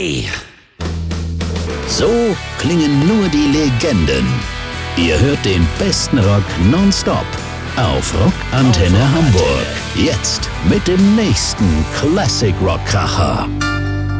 Hey! So klingen nur die Legenden. Ihr hört den besten Rock nonstop auf Rockantenne Hamburg. Jetzt mit dem nächsten Classic Rock Kracher.